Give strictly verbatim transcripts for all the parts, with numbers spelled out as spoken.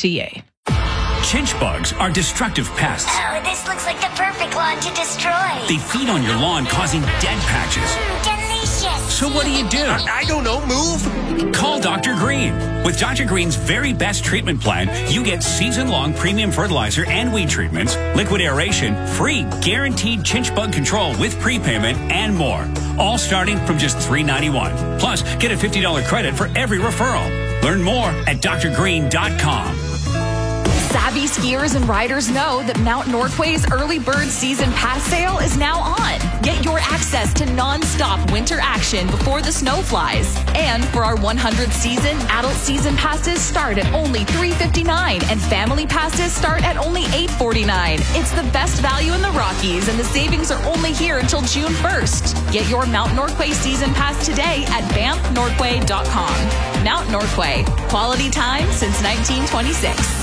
T A. Chinch bugs are destructive pests. Oh, this looks like the perfect lawn to destroy. They feed on your lawn, causing dead patches. Mm, delicious. So what do you do? I, I don't know. Move. Call Doctor Green. With Doctor Green's very best treatment plan, you get season-long premium fertilizer and weed treatments, liquid aeration, free guaranteed chinch bug control with prepayment, and more. All starting from just three dollars and ninety-one cents. Plus, get a fifty dollars credit for every referral. Learn more at d r green dot com. Savvy skiers and riders know that Mount Nordquay's early bird season pass sale is now on. Get your access to non-stop winter action before the snow flies. And for our one hundredth season, adult season passes start at only three dollars and fifty-nine cents and family passes start at only eight dollars and forty-nine cents. It's the best value in the Rockies, and the savings are only here until June first. Get your Mount Nordquay season pass today at banff nordquay dot com. Mount Nordquay, quality time since nineteen twenty-six.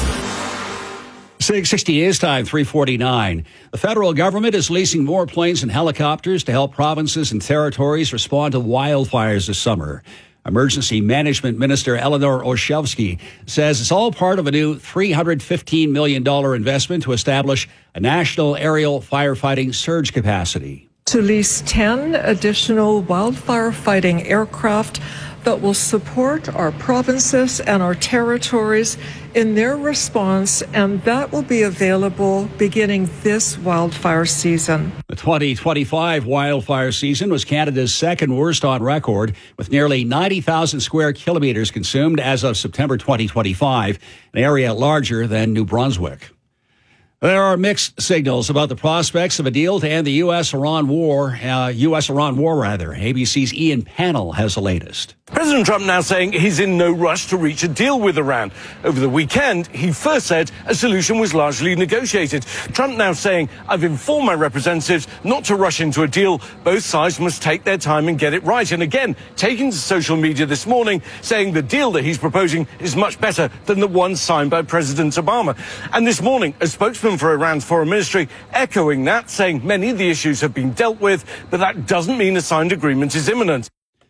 six sixty is time, three forty-nine. The federal government is leasing more planes and helicopters to help provinces and territories respond to wildfires this summer. Emergency Management Minister Eleanor Olszewski says it's all part of a new three hundred fifteen million dollars investment to establish a national aerial firefighting surge capacity. To lease ten additional wildfire fighting aircraft that will support our provinces and our territories in their response, and that will be available beginning this wildfire season. The twenty twenty-five wildfire season was Canada's second worst on record, with nearly ninety thousand square kilometers consumed as of September twenty twenty-five, an area larger than New Brunswick. There are mixed signals about the prospects of a deal to end the U S Iran war, uh, U S Iran war rather. A B C's Ian Pannell has the latest. President Trump now saying he's in no rush to reach a deal with Iran. Over the weekend, he first said a solution was largely negotiated. Trump now saying, I've informed my representatives not to rush into a deal. Both sides must take their time and get it right. And again, taking to social media this morning, saying the deal that he's proposing is much better than the one signed by President Obama. And this morning, a spokesman for Iran's foreign ministry echoing that, saying many of the issues have been dealt with, but that doesn't mean a signed agreement is imminent.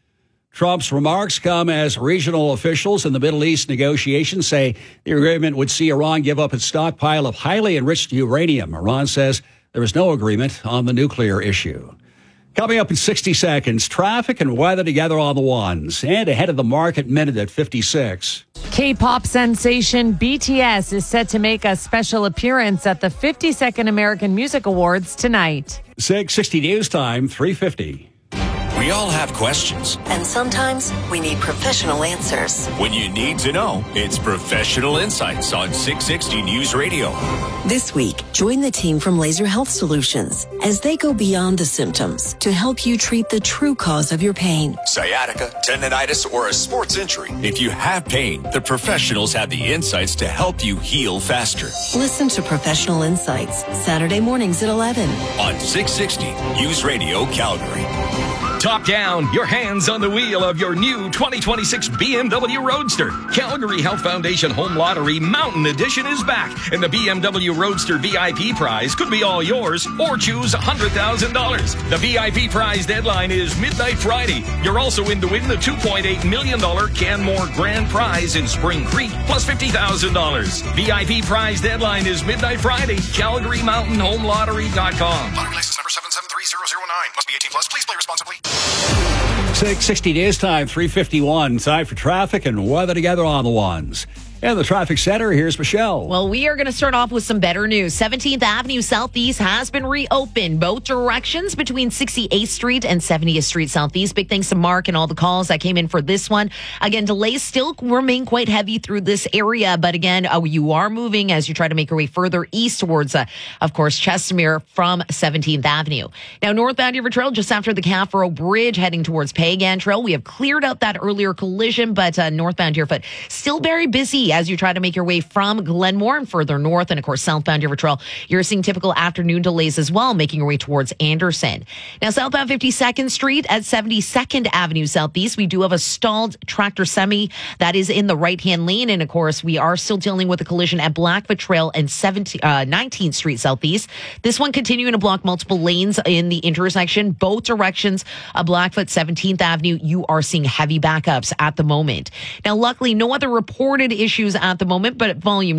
Trump's remarks come as regional officials in the Middle East negotiations say the agreement would see Iran give up its stockpile of highly enriched uranium. Iran says there is no agreement on the nuclear issue. Coming up in sixty seconds, traffic and weather together on the ones. And ahead of the market minute at fifty-six. K-pop sensation B T S is set to make a special appearance at the fifty-second American Music Awards tonight. six sixty news time, three fifty. We all have questions. And sometimes we need professional answers. When you need to know, it's Professional Insights on six sixty News Radio. This week, join the team from Laser Health Solutions as they go beyond the symptoms to help you treat the true cause of your pain. Sciatica, tendonitis, or a sports injury. If you have pain, the professionals have the insights to help you heal faster. Listen to Professional Insights, Saturday mornings at eleven. On six sixty News Radio Calgary. Top down, your hands on the wheel of your new twenty twenty-six B M W Roadster. Calgary Health Foundation Home Lottery Mountain Edition is back, and the B M W Roadster V I P prize could be all yours, or choose one hundred thousand dollars. The V I P prize deadline is midnight Friday. You're also in to win the two point eight million dollars Canmore Grand Prize in Spring Creek, plus fifty thousand dollars. V I P prize deadline is midnight Friday. Calgary Mountain Home Lottery dot com. Lottery license number seven seven three zero zero nine. Must be eighteen plus. Please play responsibly. six sixty news time, three fifty-one. Time for traffic and weather together on the ones. In the traffic center, here's Michelle. Well, we are going to start off with some better news. seventeenth Avenue Southeast has been reopened. Both directions between sixty-eighth Street and seventieth Street Southeast. Big thanks to Mark and all the calls that came in for this one. Again, delays still remain quite heavy through this area. But again, uh, you are moving as you try to make your way further east towards, uh, of course, Chestermere from seventeenth Avenue. Now, northbound River Trail, just after the Caffaro Bridge, heading towards Pagan Trail. We have cleared out that earlier collision, but uh, northbound Deerfoot still very busy as you try to make your way from Glenmore and further north. And of course, southbound River Trail, you're seeing typical afternoon delays as well, making your way towards Anderson. Now, southbound fifty-second Street at seventy-second Avenue Southeast, we do have a stalled tractor semi that is in the right-hand lane. And of course, we are still dealing with a collision at Blackfoot Trail and nineteenth Street Southeast. This one continuing to block multiple lanes in the intersection. Both directions of Blackfoot, seventeenth Avenue, you are seeing heavy backups at the moment. Now, luckily, no other reported issues at the moment, but volume